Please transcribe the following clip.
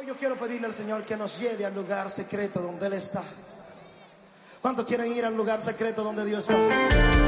Yo quiero pedirle al Señor que nos lleve al lugar secreto donde Él está. ¿Cuántos quieren ir al lugar secreto donde Dios está?